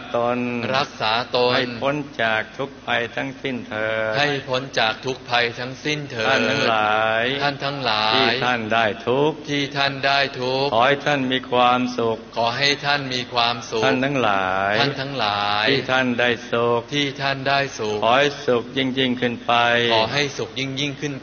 ตนรักษาตนให้พ้นจากทุกภัยทั้งสิ้นเถิดให้พ้นจากทุกภัยทั้งสิ้นเถิดท่านทั้งหลายที่ท่านได้ทุกข์ขอให้ท่านมีความสุขขอให้ท่านมีความสุขท่านทั้งหลายที่ท่านได้สุขขอให้สุขยิ่งขึ้นขอให้สุขยิ่งขึ้นไป